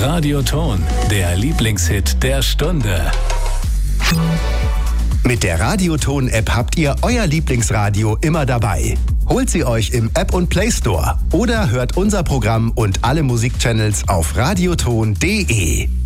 Radioton, der Lieblingshit der Stunde. Mit der Radioton-App habt ihr euer Lieblingsradio immer dabei. Holt sie euch im App- und Play Store oder hört unser Programm und alle Musikchannels auf radioton.de.